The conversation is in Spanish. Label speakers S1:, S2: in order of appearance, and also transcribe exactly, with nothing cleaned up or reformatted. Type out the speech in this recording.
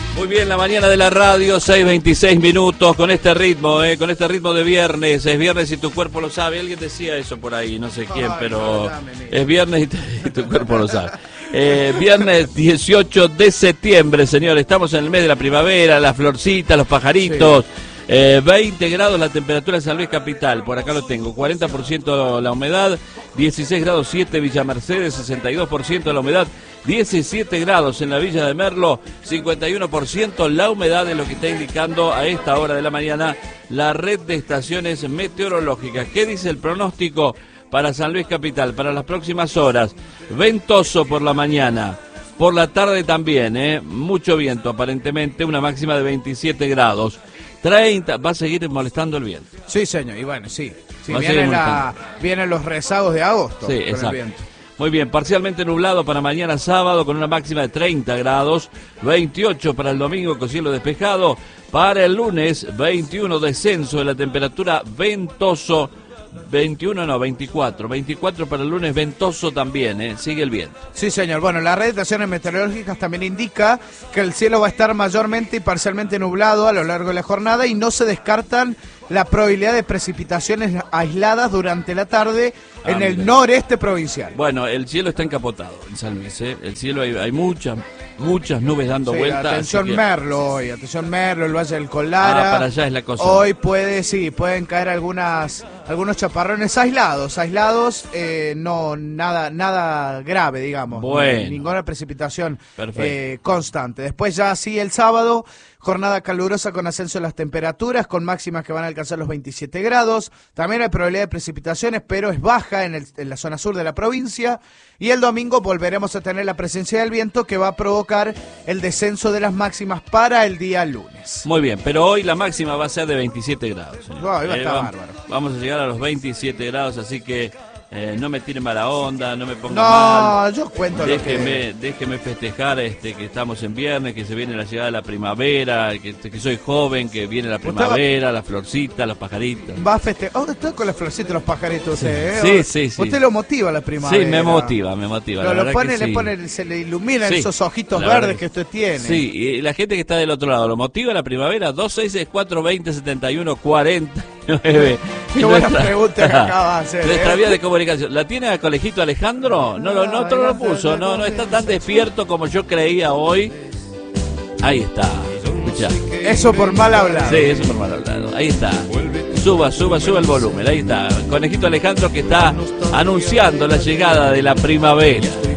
S1: Muy bien, la mañana de la radio, seis veintiséis minutos, con este ritmo, eh, con este ritmo de viernes. Es viernes y tu cuerpo lo sabe. Alguien decía eso por ahí, no sé quién, pero es viernes y, te, y tu cuerpo lo sabe. Eh, viernes dieciocho de septiembre, señor. Estamos en el mes de la primavera, las florcitas, los pajaritos. Sí. Eh, veinte grados la temperatura en San Luis Capital, por acá lo tengo, cuarenta por ciento la humedad, dieciséis grados siete Villa Mercedes, sesenta y dos por ciento la humedad, diecisiete grados en la Villa de Merlo, cincuenta y uno por ciento la humedad, es lo que está indicando a esta hora de la mañana la red de estaciones meteorológicas. ¿Qué dice el pronóstico para San Luis Capital para las próximas horas? Ventoso por la mañana, por la tarde también, eh, mucho viento aparentemente, una máxima de veintisiete grados. treinta, va a seguir molestando el viento.
S2: Sí, señor, y bueno, sí. sí vienen, la, vienen los rezagos de agosto.
S1: Sí, con exacto. El viento. Muy bien, parcialmente nublado para mañana sábado con una máxima de treinta grados, veintiocho para el domingo con cielo despejado, para el lunes veintiuno descenso de la temperatura, ventoso, veintiuno no, veinticuatro, veinticuatro para el lunes, ventoso también, ¿eh? Sigue el viento.
S2: Sí, señor. Bueno, la red de estaciones meteorológicas también indica que el cielo va a estar mayormente y parcialmente nublado a lo largo de la jornada y no se descartan la probabilidad de precipitaciones aisladas durante la tarde ah, en mira. el noreste provincial.
S1: Bueno, el cielo está encapotado en San Luis, ¿eh? El cielo hay, hay muchas, muchas nubes dando sí, vueltas.
S2: Atención
S1: que...
S2: Merlo hoy, atención Merlo, el Valle del Colara.
S1: Ah, para allá es la cosa.
S2: Hoy puede, sí, pueden caer algunas, algunos chaparrones aislados, aislados, eh, no, nada, nada grave, digamos.
S1: Bueno.
S2: Ninguna precipitación eh, constante. Después ya sí el sábado, jornada calurosa con ascenso de las temperaturas, con máximas que van a alcanzar los veintisiete grados. También hay probabilidad de precipitaciones, pero es baja en, el, en la zona sur de la provincia. Y el domingo volveremos a tener la presencia del viento que va a provocar el descenso de las máximas para el día lunes.
S1: Muy bien, pero hoy la máxima va a ser de veintisiete grados.
S2: No, hoy va a
S1: eh,
S2: estar
S1: vamos,
S2: bárbaro.
S1: Vamos a llegar a los veintisiete grados, así que... Eh, no me tiren mala onda, no me pongan
S2: no,
S1: mal.
S2: No, yo cuento
S1: déjeme,
S2: lo que...
S1: déjeme festejar este, que estamos en viernes, que se viene la llegada de la primavera, que, que soy joven, que viene la primavera, va... la florcita, los pajaritos.
S2: Va a festejar. Oh, está con la florcita y los pajaritos
S1: sí.
S2: usted, ¿eh?
S1: Sí, sí, sí.
S2: Usted lo motiva la primavera.
S1: Sí, me motiva, me motiva.
S2: Lo,
S1: la
S2: lo pone,
S1: que
S2: le
S1: sí.
S2: pone, se le iluminan
S1: sí,
S2: esos ojitos verdes que usted tiene.
S1: Sí, y la gente que está del otro lado, ¿lo motiva la primavera? dos seis seis cuatro veinte setenta y uno cuarenta y nueve.
S2: Qué buena nuestra... pregunta que acaba de hacer.
S1: Nuestra
S2: ¿eh?
S1: vía de comunicación. ¿La tiene a Conejito Alejandro? No, no, no, no lo puso. No, no está tan despierto como yo creía hoy. Ahí está. Escuchá.
S2: Eso por mal hablado.
S1: Sí, eso por mal hablado. Ahí está. Suba, suba, suba el volumen. Ahí está. Conejito Alejandro que está anunciando la llegada de la primavera.